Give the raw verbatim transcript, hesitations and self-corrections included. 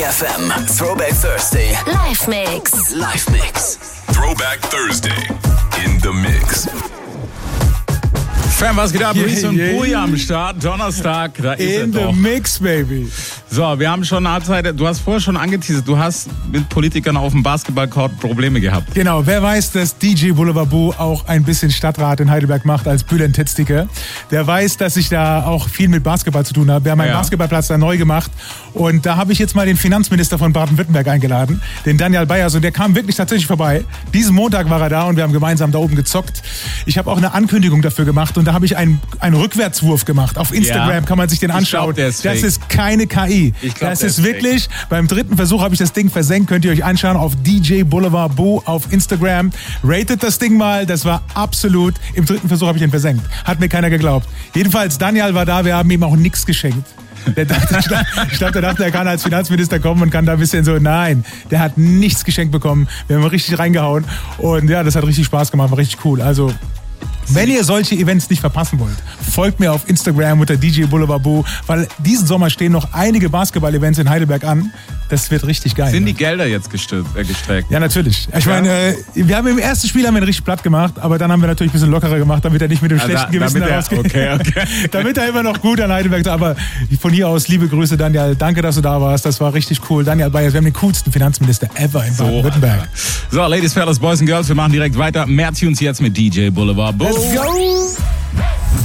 F M. Throwback Thursday. Live Mix. Live Mix. Throwback Thursday. In the Mix. Fam, was geht ab? Yeah, Reese und yeah. Boja am Start. Donnerstag, da ist er In doch. the Mix, baby. So, wir haben schon eine Halbzeit. Du hast vorher schon angeteasert, du hast mit Politikern auf dem Basketballcourt Probleme gehabt. Genau, wer weiß, dass D J Boulevard Boo auch ein bisschen Stadtrat in Heidelberg macht als Bülent Tetzticker, der weiß, dass ich da auch viel mit Basketball zu tun habe. Wir haben einen Ja. Basketballplatz da neu gemacht und da habe ich jetzt mal den Finanzminister von Baden-Württemberg eingeladen, den Daniel Bayers, und der kam wirklich tatsächlich vorbei. Diesen Montag war er da und wir haben gemeinsam da oben gezockt. Ich habe auch eine Ankündigung dafür gemacht und da habe ich einen, einen Rückwärtswurf gemacht. Auf Instagram Ja. kann man sich den Ich anschauen. glaub, der ist das fake. ist keine K I. Ich glaub, das der ist ist wirklich, beim dritten Versuch habe ich das Ding versenkt. Könnt ihr euch anschauen auf D J Boulevard Boo auf Instagram. Ratet das Ding mal. Das war absolut, im dritten Versuch habe ich den versenkt. Hat mir keiner geglaubt. Jedenfalls, Daniel war da. Wir haben ihm auch nichts geschenkt. Der dachte, ich glaube, glaub, der dachte, er kann als Finanzminister kommen und kann da ein bisschen so, nein, der hat nichts geschenkt bekommen. Wir haben richtig reingehauen und ja, das hat richtig Spaß gemacht, war richtig cool. Also, wenn ihr solche Events nicht verpassen wollt, folgt mir auf Instagram unter D J Boulevard Boo, weil diesen Sommer stehen noch einige Basketball-Events in Heidelberg an. Das wird richtig geil. Sind ne? die Gelder jetzt gestö- äh, gestreckt? Ja, natürlich. Ich Ja. meine, äh, wir haben im ersten Spiel haben wir ihn richtig platt gemacht, aber dann haben wir natürlich ein bisschen lockerer gemacht, damit er nicht mit dem Ah, schlechten da- Gewissen damit da er- rausgeht. okay, okay. Damit er immer noch gut an Heidelberg ist. Aber von hier aus liebe Grüße, Daniel. Danke, dass du da warst. Das war richtig cool. Daniel Bayers, wir haben den coolsten Finanzminister ever in So, Baden-Württemberg. Alter. So, Ladies, Fellas, Boys and Girls, wir machen direkt weiter. Mehr Tunes jetzt mit D J Boulevard Boo. Let's go!